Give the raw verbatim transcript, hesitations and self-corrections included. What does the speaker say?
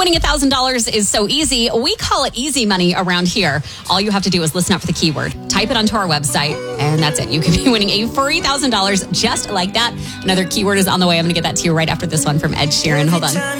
winning one thousand dollars is so easy. We call it easy money around here. All you have to do is listen up for the keyword, type it onto our website, and that's it. You could be winning a free one thousand dollars just like that. Another keyword is on the way. I'm going to get that to you right after this one from Ed Sheeran. Hold on.